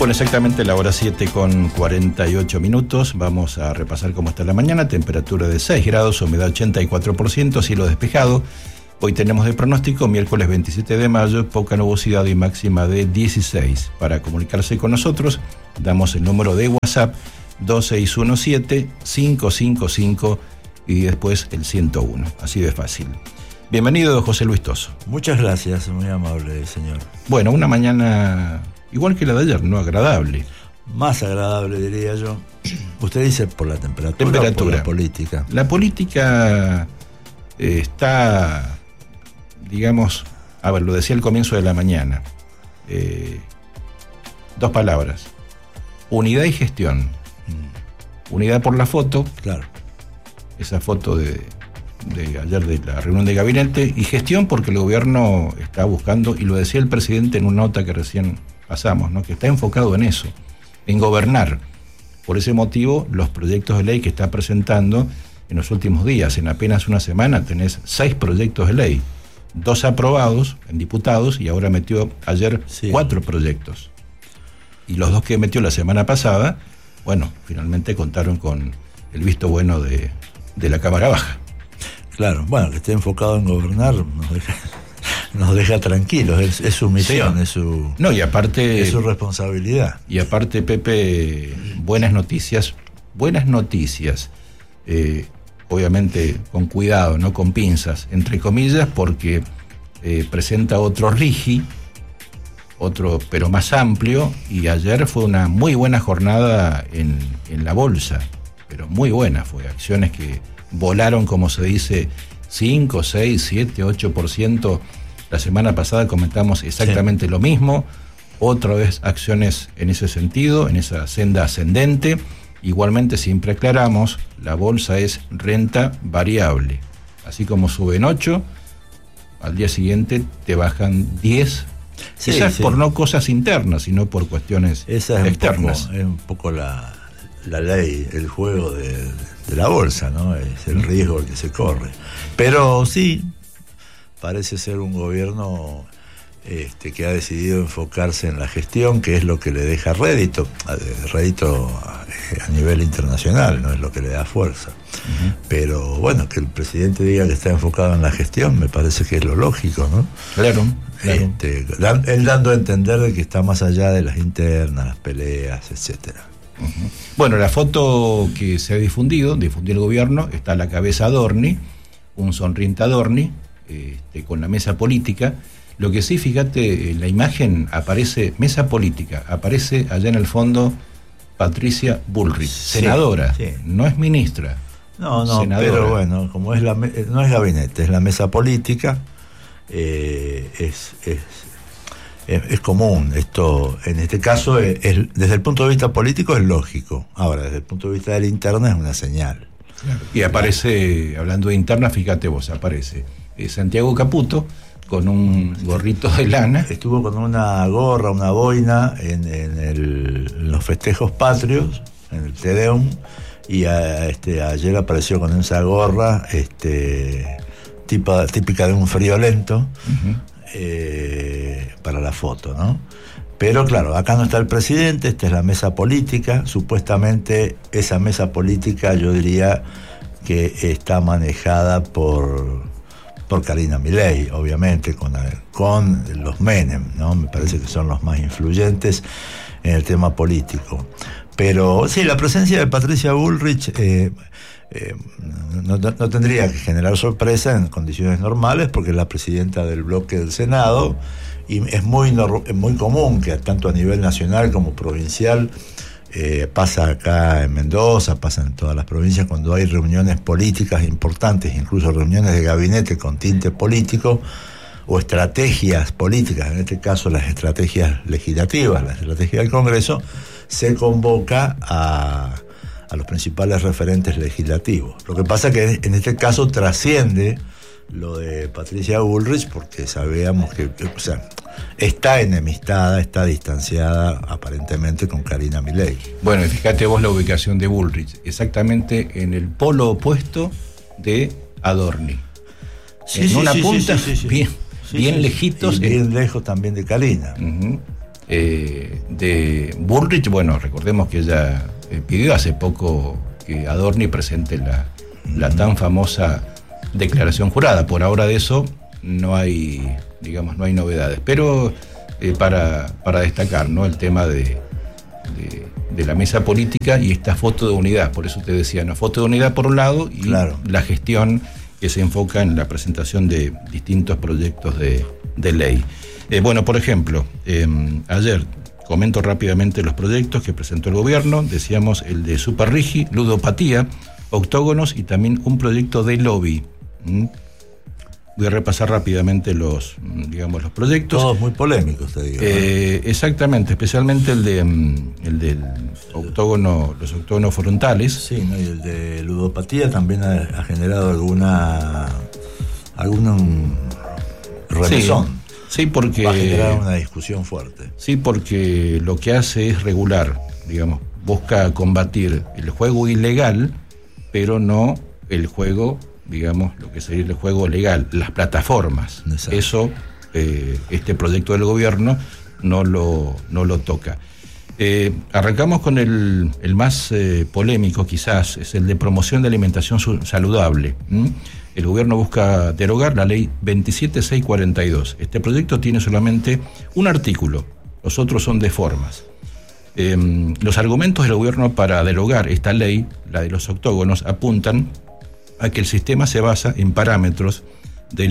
Bueno, exactamente la hora 7:48. Vamos a repasar cómo está la mañana. Temperatura de 6 grados, humedad 84%, cielo despejado. Hoy tenemos de pronóstico miércoles 27 de mayo, poca nubosidad y máxima de 16. Para comunicarse con nosotros, damos el número de WhatsApp 2617-555 y después el 101. Así de fácil. Bienvenido, José Luis Toso. Muchas gracias, muy amable, señor. Bueno, una mañana igual que la de ayer, ¿no? Agradable. Más agradable, diría yo. Usted dice por la temperatura. O por la política. La política está, digamos, a ver, lo decía al comienzo de la mañana. Dos palabras. Unidad y gestión. Unidad por la foto. Claro. Esa foto de ayer de la reunión de gabinete. Y gestión porque el gobierno está buscando, y lo decía el presidente en una nota que recién pasamos, ¿no? Que está enfocado en eso, en gobernar. Por ese motivo, los proyectos de ley que está presentando en los últimos días, en apenas una semana, tenés 6 proyectos de ley, 2 aprobados en diputados, y ahora metió ayer 4 proyectos. Y los 2 que metió la semana pasada, bueno, finalmente contaron con el visto bueno de la Cámara Baja. Claro, bueno, que esté enfocado en gobernar nos deja tranquilos, es su misión, sí. Y aparte, es su responsabilidad. Y aparte, Pepe, buenas noticias, obviamente con cuidado, no con pinzas, entre comillas, porque presenta otro RIGI, otro pero más amplio, y ayer fue una muy buena jornada en la bolsa, pero muy buena, fue acciones que volaron, como se dice, 5, 6, 7, 8%. La semana pasada comentamos exactamente lo mismo, otra vez acciones en ese sentido, en esa senda ascendente. Igualmente siempre aclaramos, la bolsa es renta variable, así como suben 8, al día siguiente te bajan 10, quizás por no cosas internas, sino por cuestiones externas. Es un poco la ley, el juego de la bolsa, ¿no? Es el riesgo el que se corre. Pero sí, parece ser un gobierno que ha decidido enfocarse en la gestión, que es lo que le deja rédito a nivel internacional, no es lo que le da fuerza. Uh-huh. Pero bueno, que el presidente diga que está enfocado en la gestión, me parece que es lo lógico, ¿no? Claro. Él dando a entender de que está más allá de las internas, las peleas, etcétera. Uh-huh. Bueno, la foto que se ha difundió el gobierno, está a la cabeza Adorni, un sonriente Adorni, con la mesa política. Lo que sí, fíjate, en la imagen aparece mesa política, aparece allá en el fondo Patricia Bullrich, senadora, no es ministra. No, senadora. Pero bueno, como no es gabinete, es la mesa política, es común. Esto, en este caso, desde el punto de vista político es lógico. Ahora, desde el punto de vista de la interna es una señal. Claro. Y aparece, hablando de interna, fíjate vos, aparece Santiago Caputo con un gorrito de lana. Estuvo con una gorra, una boina en los festejos patrios, en el Te Deum, y ayer apareció con esa gorra típica de un friolento. Uh-huh. Para la foto, ¿no? Pero claro, acá no está el presidente, esta es la mesa política. Supuestamente esa mesa política, yo diría que está manejada por Karina Milei, obviamente, con los Menem, ¿no? Me parece que son los más influyentes en el tema político. Pero sí, la presencia de Patricia Bullrich no tendría que generar sorpresa en condiciones normales, porque es la presidenta del bloque del Senado, y es muy común que tanto a nivel nacional como provincial, pasa acá en Mendoza, pasa en todas las provincias, cuando hay reuniones políticas importantes, incluso reuniones de gabinete con tinte político, o estrategias políticas, en este caso las estrategias legislativas, la estrategia del Congreso, se convoca a los principales referentes legislativos. Lo que pasa que en este caso trasciende lo de Patricia Bullrich, porque sabíamos que está enemistada, está distanciada aparentemente con Karina Milei. Bueno, y fíjate vos la ubicación de Bullrich, exactamente en el polo opuesto de Adorni. En una punta, bien lejitos. Y bien lejos también de Karina. Uh-huh. de Bullrich, bueno, recordemos que ella pidió hace poco que Adorni presente la tan famosa declaración jurada. Por ahora de eso no hay, digamos, no hay novedades. Pero para destacar, ¿no?, el tema de la mesa política y esta foto de unidad. Por eso te decía, una foto de unidad por un lado y claro, la gestión que se enfoca en la presentación de distintos proyectos de ley. Bueno, por ejemplo, ayer comento rápidamente los proyectos que presentó el gobierno. Decíamos el de Superrigi, ludopatía, octógonos y también un proyecto de lobby. Voy a repasar rápidamente los proyectos. Todos muy polémicos, te digo. Exactamente, especialmente el del octógono, los octógonos frontales. Sí, ¿no? Y el de ludopatía también ha generado alguna remesón. Sí, porque va a generar una discusión fuerte. Sí, porque lo que hace es regular, digamos, busca combatir el juego ilegal, pero no el juego, digamos, lo que sería el juego legal, las plataformas. Exacto. Eso, este proyecto del gobierno no lo toca. Arrancamos con el más polémico, quizás, es el de promoción de alimentación saludable. El gobierno busca derogar la ley 27642. Este proyecto tiene solamente un artículo, los otros son de formas. Los argumentos del gobierno para derogar esta ley, la de los octógonos, apuntan a que el sistema se basa en parámetros de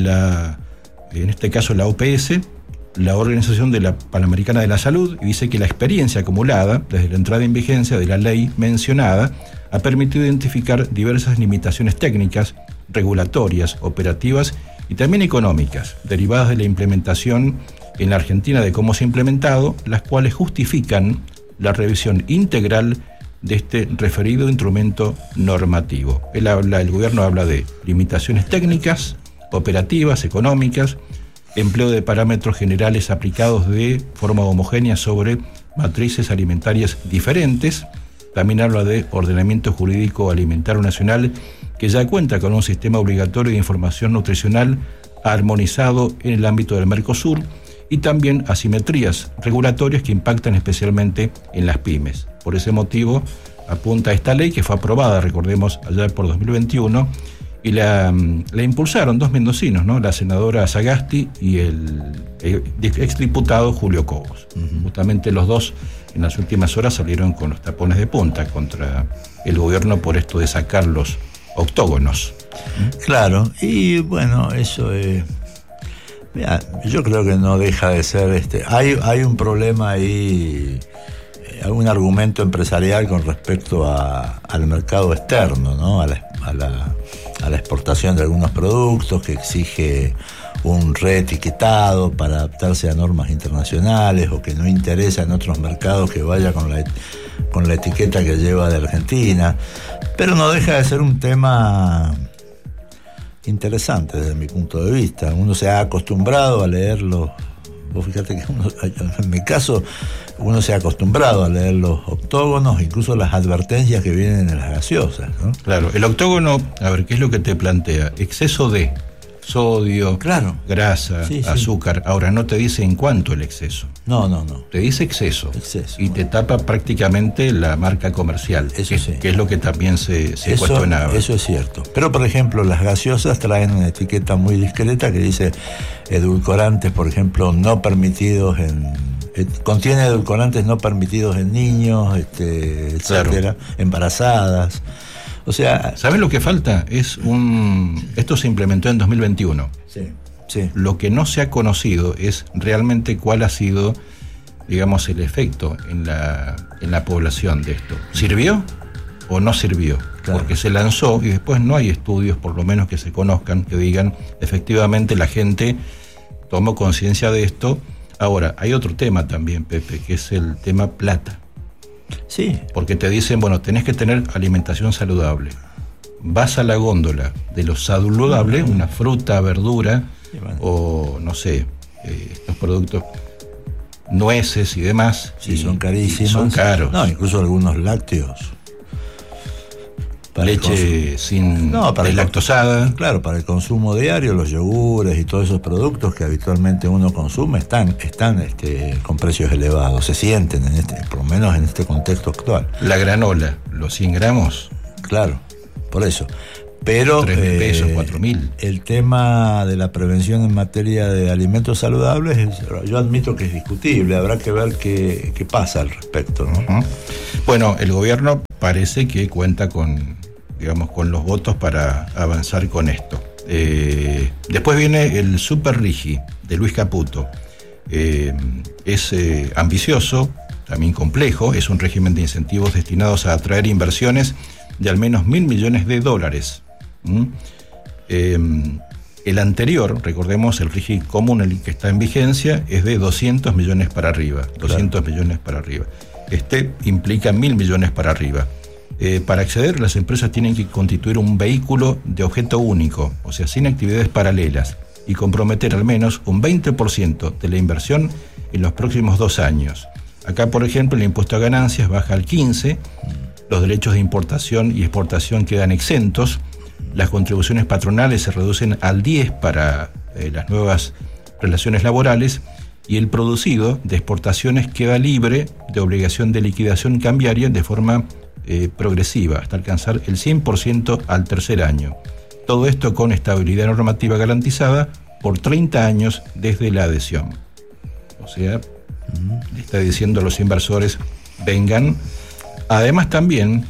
en este caso la OPS, la Organización de la Panamericana de la Salud, y dice que la experiencia acumulada desde la entrada en vigencia de la ley mencionada ha permitido identificar diversas limitaciones técnicas, regulatorias, operativas y también económicas, derivadas de la implementación en la Argentina de cómo se ha implementado, las cuales justifican la revisión integral de este referido instrumento normativo. El gobierno habla de limitaciones técnicas, operativas, económicas, empleo de parámetros generales aplicados de forma homogénea sobre matrices alimentarias diferentes. También habla de ordenamiento jurídico alimentario nacional, que ya cuenta con un sistema obligatorio de información nutricional armonizado en el ámbito del Mercosur, y también asimetrías regulatorias que impactan especialmente en las pymes. Por ese motivo, apunta a esta ley que fue aprobada, recordemos, allá por 2021, y la impulsaron dos mendocinos, ¿no?, la senadora Sagasti y el exdiputado Julio Cobos. Justamente los dos en las últimas horas salieron con los tapones de punta contra el gobierno por esto de sacar los octógonos. Claro, y bueno, eso es... Mira, yo creo que no deja de ser hay un problema ahí, algún argumento empresarial con respecto al mercado externo, ¿no? A la exportación de algunos productos, que exige un reetiquetado para adaptarse a normas internacionales, o que no interesa en otros mercados que vaya con la etiqueta que lleva de Argentina. Pero no deja de ser un tema interesante desde mi punto de vista. Uno se ha acostumbrado a leerlo. Vos fíjate que en mi caso, uno se ha acostumbrado a leer los octógonos, incluso las advertencias que vienen en las gaseosas, ¿no? Claro, el octógono, a ver, ¿qué es lo que te plantea? Exceso de sodio, claro, grasa, sí, azúcar. Sí. Ahora, no te dice en cuánto el exceso. No. Te dice exceso. Y bueno, te tapa prácticamente la marca comercial. Eso sí. Que es lo que también se cuestionaba. Eso es cierto. Pero, por ejemplo, las gaseosas traen una etiqueta muy discreta que dice edulcorantes, por ejemplo, no permitidos contiene edulcorantes no permitidos en niños, etcétera, claro, embarazadas. O sea, ¿sabes lo que falta? Esto se implementó en 2021. Sí. Lo que no se ha conocido es realmente cuál ha sido, digamos, el efecto en la población de esto. ¿Sirvió o no sirvió? Claro. Porque se lanzó y después no hay estudios, por lo menos que se conozcan, que digan efectivamente la gente tomó conciencia de esto. Ahora, hay otro tema también, Pepe, que es el tema plata. Sí. Porque te dicen, bueno, tenés que tener alimentación saludable. Vas a la góndola de lo saludable, una fruta, verdura, sí, bueno, o no sé, estos productos, nueces y demás. Sí, son carísimos. Son caros. No, incluso algunos lácteos. leche sin deslactosada. Claro, para el consumo diario, los yogures y todos esos productos que habitualmente uno consume están con precios elevados, se sienten por lo menos en este contexto actual. La granola, los 100 gramos. Claro, por eso. Pero 3.000 pesos, 4.000. El tema de la prevención en materia de alimentos saludables, yo admito que es discutible, habrá que ver qué pasa al respecto, ¿no? Uh-huh. Bueno, el gobierno parece que cuenta con los votos para avanzar con esto. Después viene el Super Rigi de Luis Caputo. Es ambicioso, también complejo, es un régimen de incentivos destinados a atraer inversiones de al menos $1.000 millones. El anterior, recordemos, el Rigi común, el que está en vigencia, es de 200 millones para arriba. 200 millones para arriba. Este implica 1.000 millones para arriba. Para acceder, las empresas tienen que constituir un vehículo de objeto único, o sea, sin actividades paralelas, y comprometer al menos un 20% de la inversión en los próximos 2 años. Acá, por ejemplo, el impuesto a ganancias baja al 15%, los derechos de importación y exportación quedan exentos, las contribuciones patronales se reducen al 10% para las nuevas relaciones laborales, y el producido de exportaciones queda libre de obligación de liquidación cambiaria de forma progresiva, hasta alcanzar el 100% al tercer año. Todo esto con estabilidad normativa garantizada por 30 años desde la adhesión. O sea, le está diciendo a los inversores, vengan. Además también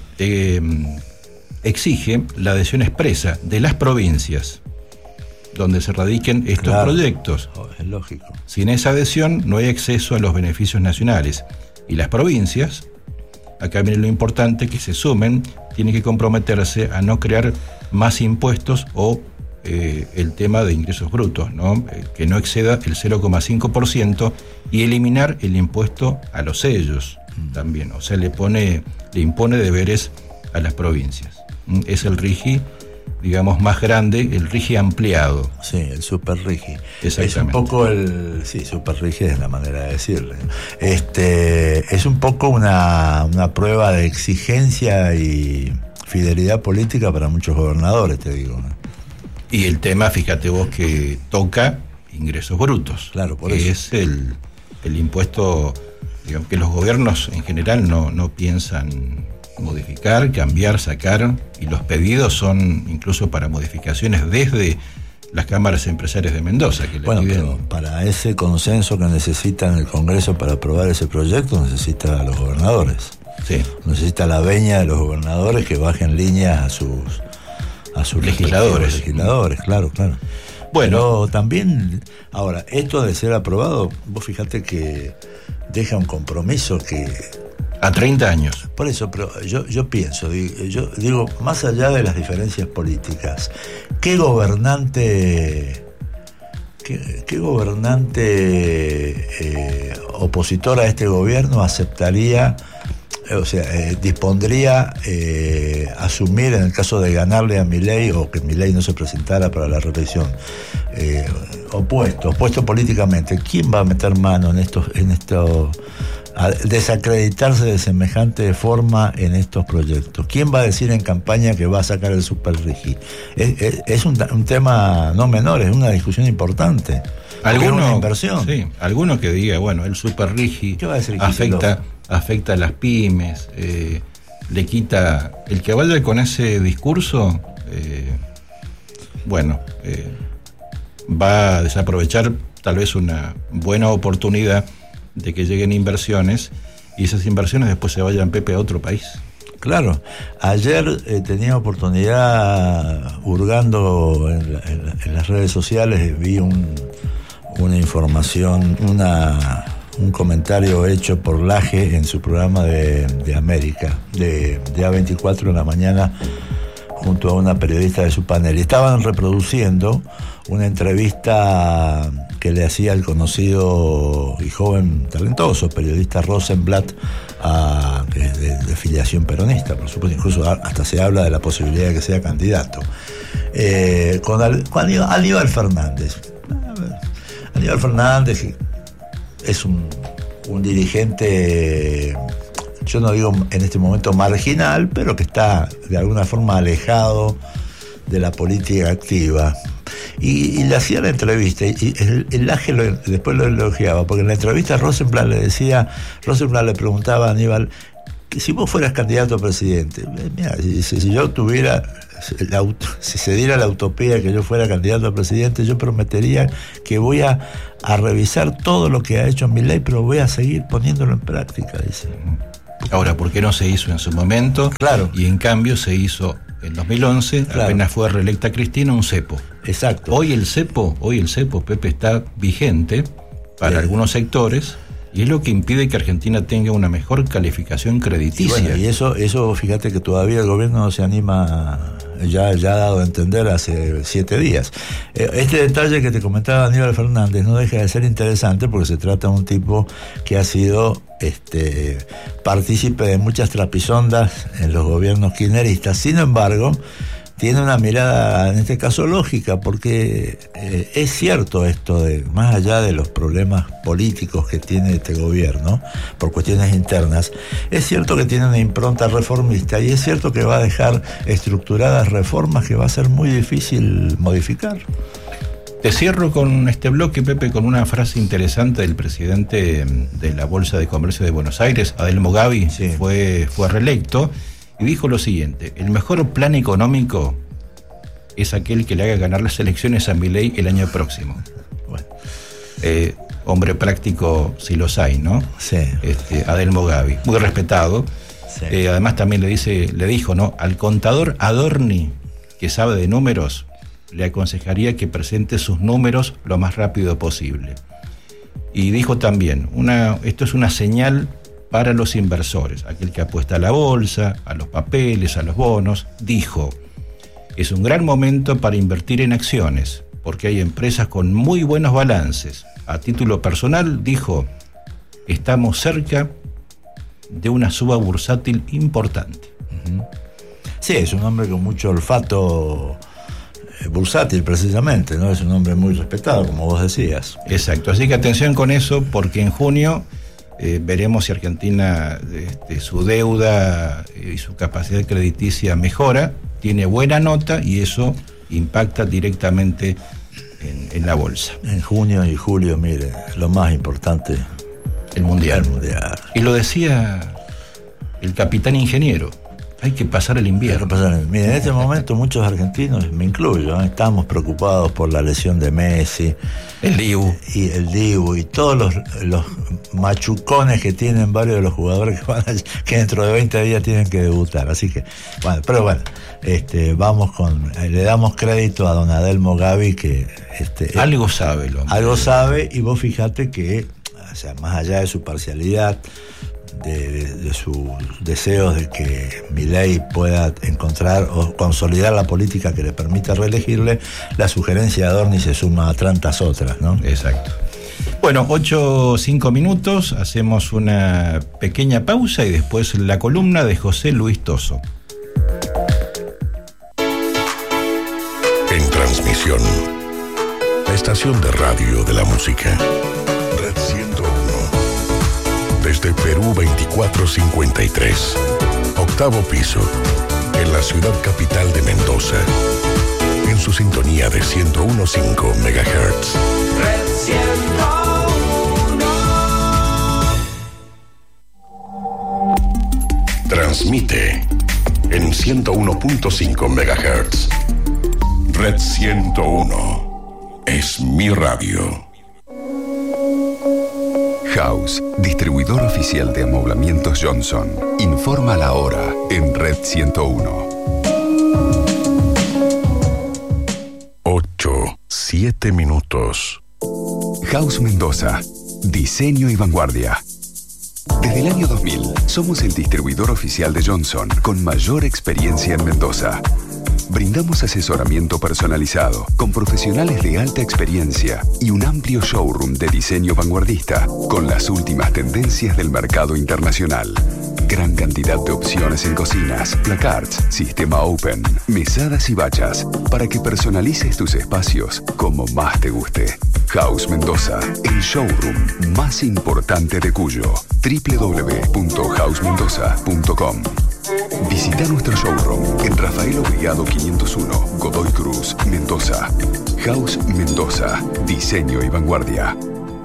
exige la adhesión expresa de las provincias donde se radiquen estos proyectos. Es lógico. Sin esa adhesión no hay acceso a los beneficios nacionales. Y las provincias, acá viene lo importante, que se sumen, tienen que comprometerse a no crear más impuestos o el tema de ingresos brutos, ¿no? Que no exceda el 0,5%, y eliminar el impuesto a los sellos también. O sea, le impone deberes a las provincias. Es el RIGI, digamos, más grande, el RIGI ampliado. Sí, el Super RIGI. Exactamente. Es un poco Super RIGI es la manera de decirle. Es un poco una prueba de exigencia y fidelidad política para muchos gobernadores, te digo, ¿no? Y el tema, fíjate vos, que toca ingresos brutos. Claro, por que eso. Es el impuesto, digamos, que los gobiernos en general no piensan modificar, cambiar, sacar, y los pedidos son incluso para modificaciones desde las cámaras empresarias de Mendoza, que le piden. Pero para ese consenso que necesitan el Congreso para aprobar ese proyecto, necesita a los gobernadores. Sí. Necesita la veña de los gobernadores que bajen líneas a sus legisladores, claro. Bueno, pero también, ahora, esto de ser aprobado, vos fíjate que deja un compromiso que... A 30 años. Por eso, pero yo pienso, yo digo, más allá de las diferencias políticas, ¿qué gobernante opositor a este gobierno aceptaría, o sea, dispondría asumir, en el caso de ganarle a Milei o que Milei no se presentara para la reelección, opuesto políticamente? ¿Quién va a meter mano en esto, a desacreditarse de semejante forma en estos proyectos? ¿Quién va a decir en campaña que va a sacar el Super Rigi? Es un tema no menor, es una discusión importante. Alguno, una inversión. Sí, alguno que diga, bueno, el Super Rigi afecta a las pymes, le quita. El que vaya con ese discurso, va a desaprovechar tal vez una buena oportunidad de que lleguen inversiones, y esas inversiones después se vayan, Pepe, a otro país. Claro. Ayer tenía oportunidad, hurgando en las redes sociales, vi una información, un comentario hecho por Laje en su programa de América, de A24 en la mañana, junto a una periodista de su panel. Y estaban reproduciendo una entrevista que le hacía el conocido y joven, talentoso periodista Rosenblatt, de filiación peronista, por supuesto. Incluso hasta se habla de la posibilidad de que sea candidato. Con Aníbal Fernández. Aníbal Fernández es un dirigente yo no digo en este momento marginal, pero que está de alguna forma alejado de la política activa. Y le hacía la entrevista, y el Laje después lo elogiaba, porque en la entrevista Rosenblatt le preguntaba a Aníbal, si vos fueras candidato a presidente, mira, si yo tuviera, si se diera la utopía que yo fuera candidato a presidente, yo prometería que voy a revisar todo lo que ha hecho Milei, pero voy a seguir poniéndolo en práctica, dice. Ahora, ¿por qué no se hizo en su momento? Claro. Y en cambio se hizo en 2011, claro. Apenas fue reelecta Cristina, un cepo. Exacto. Hoy el cepo, Pepe, está vigente para algunos sectores, y es lo que impide que Argentina tenga una mejor calificación crediticia. Y, bueno, y eso fíjate que todavía el gobierno no se anima, ya ha dado a entender hace 7 días. Este detalle que te comentaba Aníbal Fernández no deja de ser interesante, porque se trata de un tipo que ha sido partícipe de muchas trapisondas en los gobiernos kirchneristas. Sin embargo, tiene una mirada, en este caso, lógica, porque es cierto esto de, más allá de los problemas políticos que tiene este gobierno, por cuestiones internas, es cierto que tiene una impronta reformista, y es cierto que va a dejar estructuradas reformas que va a ser muy difícil modificar. Te cierro con este bloque, Pepe, con una frase interesante del presidente de la Bolsa de Comercio de Buenos Aires, Adelmo Gavi, sí. fue reelecto, y dijo lo siguiente: el mejor plan económico es aquel que le haga ganar las elecciones a Milei el año próximo. Bueno, hombre práctico si los hay, ¿no? Sí. Adelmo Gavi, muy respetado. Sí. Además también le dijo, ¿no? Al contador Adorni, que sabe de números, le aconsejaría que presente sus números lo más rápido posible. Y dijo también, esto es una señal para los inversores, aquel que apuesta a la bolsa, a los papeles, a los bonos. Dijo, es un gran momento para invertir en acciones, porque hay empresas con muy buenos balances. A título personal, dijo, estamos cerca de una suba bursátil importante. Uh-huh. Sí, es un hombre con mucho olfato bursátil, precisamente, ¿no? Es un hombre muy respetado, como vos decías. Exacto, así que atención con eso, porque en junio veremos si Argentina, su deuda y su capacidad crediticia mejora, tiene buena nota, y eso impacta directamente en la bolsa. En junio y julio, mire, lo más importante, el mundial. Y lo decía el capitán ingeniero, hay que pasar el invierno. Mira, en este momento muchos argentinos, me incluyo, estamos preocupados por la lesión de Messi, el Dibu y todos los machucones que tienen varios de los jugadores que dentro de 20 días tienen que debutar. Así que, bueno, pero bueno, le damos crédito a don Adelmo Gavi, que algo sabe el hombre. Algo sabe, y vos fijate que, o sea, más allá de su parcialidad, de sus deseos de que Milei pueda encontrar o consolidar la política que le permita reelegirle, la sugerencia de Adorni se suma a tantas otras, ¿no? Exacto. Bueno, 8:05, hacemos una pequeña pausa y después la columna de José Luis Toso. En transmisión, la estación de radio de la música, Red 101. Desde Perú 2453, 8º piso, en la ciudad capital de Mendoza, en su sintonía de 101.5 MHz. Red 101. Transmite en 101.5 MHz. Red 101 es mi radio. House, distribuidor oficial de amoblamientos Johnson. Informa la hora en Red 101. 8:07. House Mendoza. Diseño y vanguardia. Desde el año 2000, somos el distribuidor oficial de Johnson con mayor experiencia en Mendoza. Brindamos asesoramiento personalizado, con profesionales de alta experiencia y un amplio showroom de diseño vanguardista, con las últimas tendencias del mercado internacional. Gran cantidad de opciones en cocinas, placards, sistema open, mesadas y bachas, para que personalices tus espacios como más te guste. House Mendoza, el showroom más importante de Cuyo. www.housemendoza.com. Visita nuestro showroom en Rafael Obligado 501, Godoy Cruz, Mendoza. House Mendoza, diseño y vanguardia.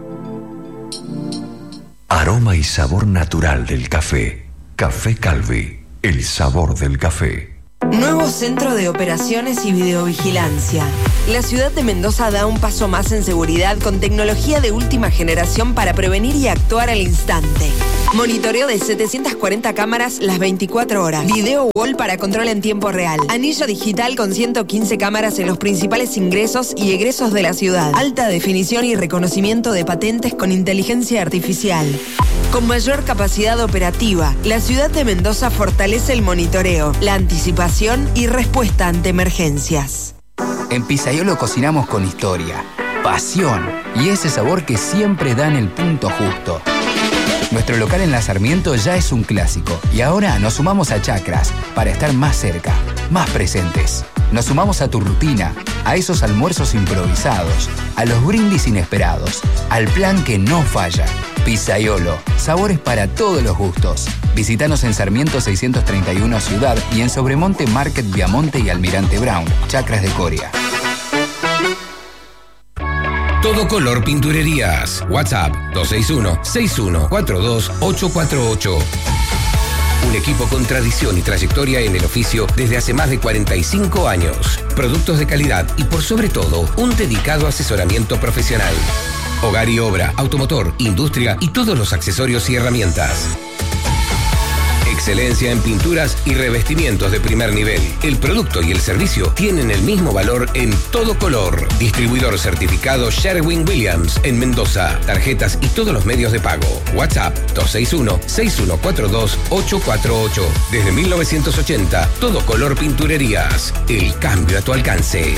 Aroma y sabor natural del café. Café Calvi, el sabor del café. Nuevo centro de operaciones y videovigilancia. La ciudad de Mendoza da un paso más en seguridad con tecnología de última generación para prevenir y actuar al instante. Monitoreo de 740 cámaras las 24 horas. Video wall para control en tiempo real. Anillo digital con 115 cámaras en los principales ingresos y egresos de la ciudad. Alta definición y reconocimiento de patentes con inteligencia artificial. Con mayor capacidad operativa, la ciudad de Mendoza fortalece el monitoreo, la anticipación y respuesta ante emergencias. En Pizzaiolo cocinamos con historia, pasión y ese sabor que siempre da en el punto justo. Nuestro local en La Sarmiento ya es un clásico y ahora nos sumamos a Chacras para estar más cerca, más presentes. Nos sumamos a tu rutina, a esos almuerzos improvisados, a los brindis inesperados, al plan que no falla. Pizzaiolo, sabores para todos los gustos. Visítanos en Sarmiento 631 Ciudad y en Sobremonte Market Viamonte y Almirante Brown, Chacras de Coria. Todo Color Pinturerías. WhatsApp 261-6142-848. Un equipo con tradición y trayectoria en el oficio desde hace más de 45 años. Productos de calidad y por sobre todo, un dedicado asesoramiento profesional. Hogar y obra, automotor, industria y todos los accesorios y herramientas. Excelencia en pinturas y revestimientos de primer nivel. El producto y el servicio tienen el mismo valor en Todo Color. Distribuidor certificado Sherwin-Williams en Mendoza. Tarjetas y todos los medios de pago. WhatsApp 261-6142-848. Desde 1980, Todo Color Pinturerías. El cambio a tu alcance.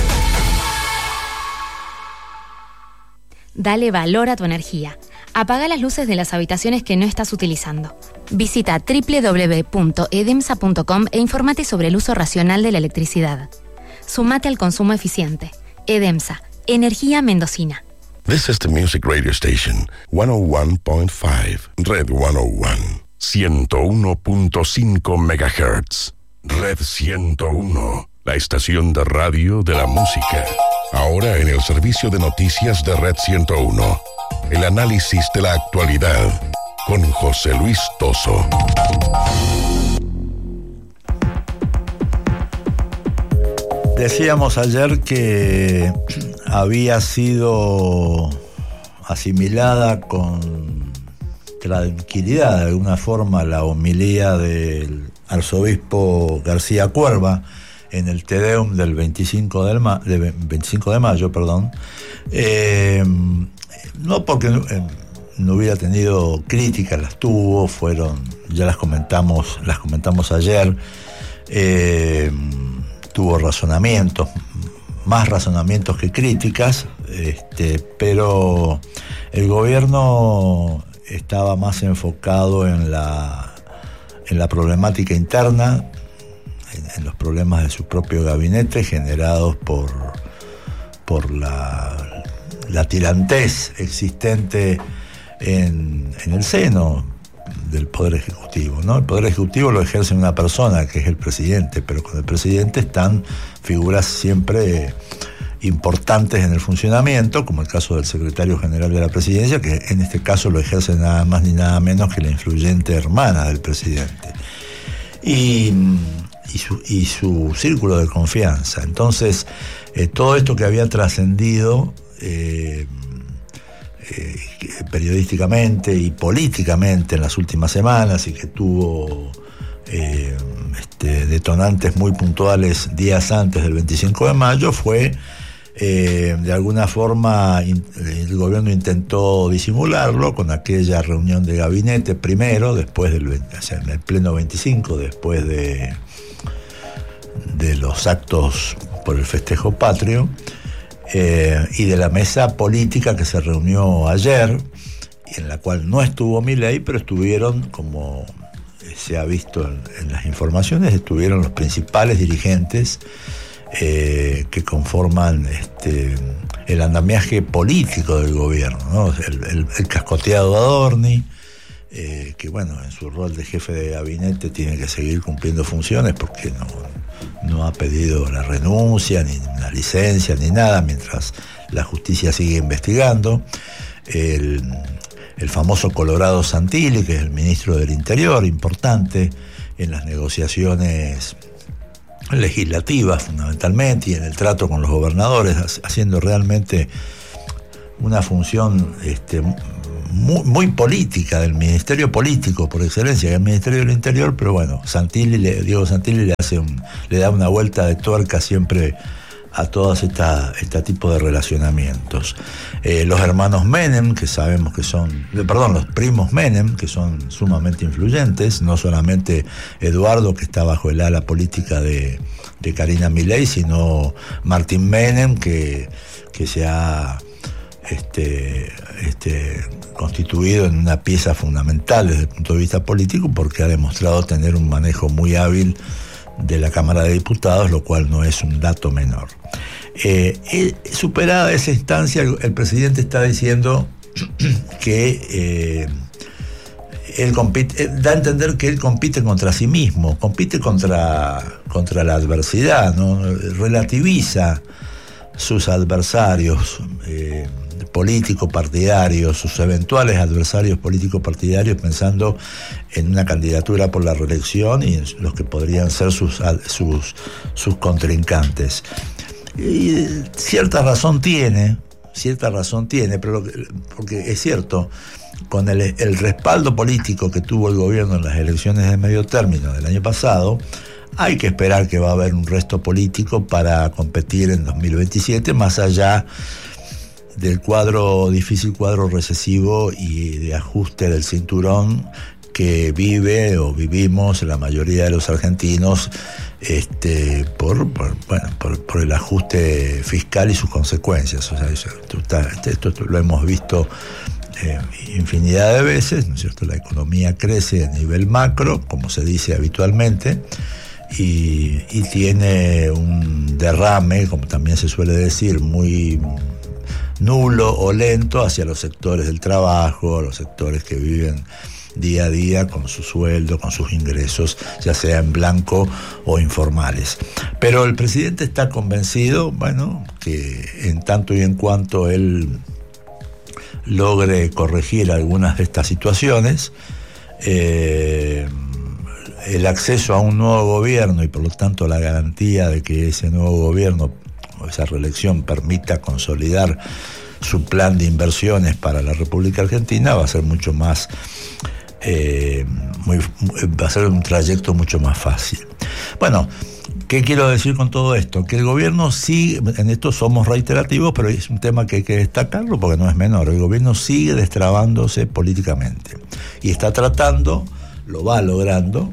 Dale valor a tu energía. Apaga las luces de las habitaciones que no estás utilizando. Visita www.edemsa.com e infórmate sobre el uso racional de la electricidad. Sumate al consumo eficiente. Edemsa, energía mendocina. This is the music radio station, 101.5, Red 101, 101.5 MHz. Red 101, la estación de radio de la música. Ahora en el servicio de noticias de Red 101. El análisis de la actualidad con José Luis Toso. Decíamos ayer que había sido asimilada con tranquilidad de alguna forma la homilía del arzobispo García Cuerva en el Te Deum del 25 de mayo, no porque no hubiera tenido críticas, las tuvo, ya las comentamos ayer, tuvo razonamientos, más razonamientos que críticas, pero el gobierno estaba más enfocado en la problemática interna, en los problemas de su propio gabinete generados por la tirantez existente en el seno del Poder Ejecutivo, ¿no? El Poder Ejecutivo lo ejerce una persona que es el presidente, pero con el presidente están figuras siempre importantes en el funcionamiento, como el caso del secretario general de la presidencia, que en este caso lo ejerce nada más ni nada menos que la influyente hermana del presidente. Y su círculo de confianza. Entonces, todo esto que había trascendido periodísticamente y políticamente en las últimas semanas y que tuvo detonantes muy puntuales días antes del 25 de mayo fue, de alguna forma, el gobierno intentó disimularlo con aquella reunión de gabinete primero, después en el pleno 25, después de los actos por el festejo patrio, y de la mesa política que se reunió ayer, en la cual no estuvo Milei, pero estuvieron como se ha visto en las informaciones, estuvieron los principales dirigentes que conforman el andamiaje político del gobierno, ¿no? El cascoteado Adorni, que bueno, en su rol de jefe de gabinete tiene que seguir cumpliendo funciones porque no ha pedido la renuncia, ni la licencia, ni nada, mientras la justicia sigue investigando. El famoso Colorado Santilli, que es el ministro del Interior, importante en las negociaciones legislativas fundamentalmente y en el trato con los gobernadores, haciendo realmente una función muy política del ministerio político por excelencia, que es el Ministerio del Interior, pero bueno, Diego Santilli le da una vuelta de tuerca siempre a todos este tipo de relacionamientos. Los hermanos Menem, que sabemos que son, los primos Menem, que son sumamente influyentes, no solamente Eduardo, que está bajo el ala política de Karina Milei, sino Martín Menem, que se ha constituido en una pieza fundamental desde el punto de vista político, porque ha demostrado tener un manejo muy hábil de la Cámara de Diputados, lo cual no es un dato menor. Superada esa instancia, el presidente está diciendo que él da a entender que él compite contra sí mismo, compite contra la adversidad, ¿no? Relativiza sus adversarios político-partidarios, sus eventuales adversarios político-partidarios, pensando en una candidatura por la reelección y en los que podrían ser sus contrincantes. Y cierta razón tiene, pero porque es cierto, con el respaldo político que tuvo el gobierno en las elecciones de medio término del año pasado, hay que esperar que va a haber un resto político para competir en 2027, más allá del difícil cuadro recesivo y de ajuste del cinturón que vivimos la mayoría de los argentinos por el ajuste fiscal y sus consecuencias. O sea, esto lo hemos visto infinidad de veces, ¿no es cierto? La economía crece a nivel macro, como se dice habitualmente, y tiene un derrame, como también se suele decir, muy nulo o lento hacia los sectores del trabajo, los sectores que viven día a día con su sueldo, con sus ingresos, ya sea en blanco o informales. Pero el presidente está convencido, que en tanto y en cuanto él logre corregir algunas de estas situaciones, el acceso a un nuevo gobierno y por lo tanto la garantía de que ese nuevo gobierno o esa reelección permita consolidar su plan de inversiones para la República Argentina, va a ser mucho más va a ser un trayecto mucho más fácil. Bueno, ¿qué quiero decir con todo esto? Que el gobierno sigue, en esto somos reiterativos, pero es un tema que hay que destacarlo porque no es menor. El gobierno sigue destrabándose políticamente y está tratando, lo va logrando,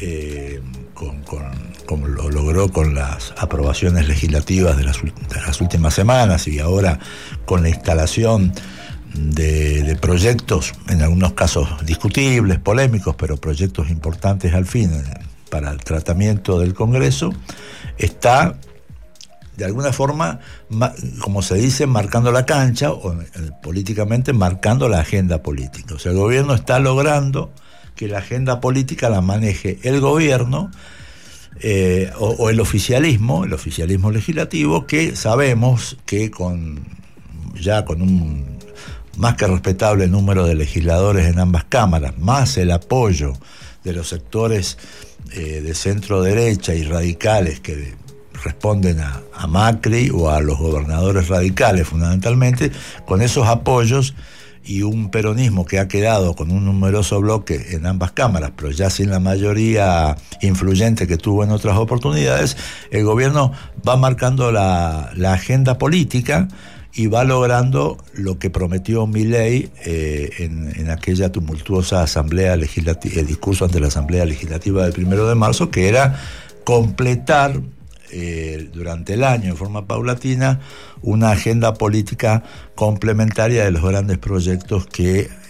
como lo logró con las aprobaciones legislativas de las últimas semanas y ahora con la instalación de proyectos, en algunos casos discutibles, polémicos, pero proyectos importantes al fin para el tratamiento del Congreso, está de alguna forma, como se dice, marcando la cancha o políticamente marcando la agenda política. O sea, el gobierno está logrando que la agenda política la maneje el gobierno o el oficialismo legislativo, que sabemos que con un más que respetable número de legisladores en ambas cámaras, más el apoyo de los sectores de centro derecha y radicales que responden a Macri o a los gobernadores radicales fundamentalmente, con esos apoyos y un peronismo que ha quedado con un numeroso bloque en ambas cámaras, pero ya sin la mayoría influyente que tuvo en otras oportunidades, el gobierno va marcando la agenda política y va logrando lo que prometió Milei en aquella tumultuosa asamblea legislativa, el discurso ante la asamblea legislativa del 1 de marzo, que era completar durante el año en forma paulatina una agenda política complementaria de los grandes proyectos que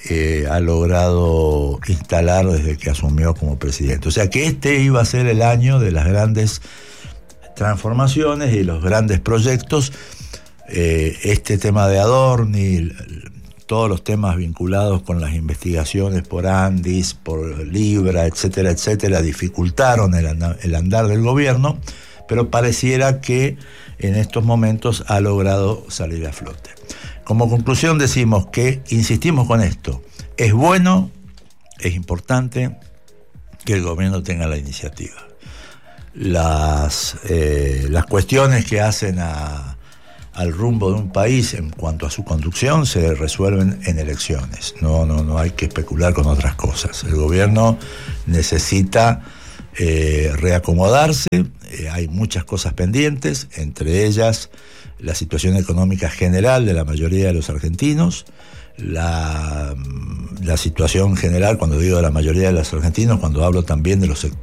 ha logrado instalar desde que asumió como presidente. O sea que este iba a ser el año de las grandes transformaciones y los grandes proyectos. Este tema de Adorni, todos los temas vinculados con las investigaciones por Andis, por Libra, etcétera, etcétera, dificultaron el andar del gobierno, pero pareciera que en estos momentos ha logrado salir a flote. Como conclusión decimos que, insistimos con esto, es bueno, es importante que el gobierno tenga la iniciativa. Las cuestiones que hacen al rumbo de un país en cuanto a su conducción se resuelven en elecciones. No hay que especular con otras cosas. El gobierno necesita reacomodarse. Hay muchas cosas pendientes, entre ellas la situación económica general de la mayoría de los argentinos, la situación general, cuando digo de la mayoría de los argentinos, cuando hablo también de los sectores